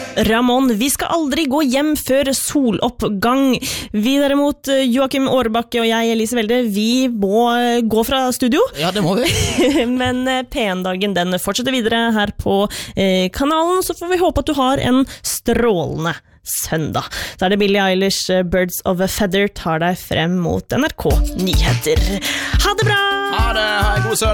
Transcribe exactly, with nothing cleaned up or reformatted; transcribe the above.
Ramón, vi skal aldri gå hjem før soloppgang. Vi derimot, Joakim Årbakke og jeg, Elise Welde, vi må gå fra studio. Ja, det må vi. Men P en-dagen, den fortsetter videre her på eh, kanalen, så får vi håpe at du har en strålende søndag. Så er det Billie Eilish, Birds of a Feather, tar deg frem mot N R K Nyheter. Ha det bra! Ha det, ha en god søndag!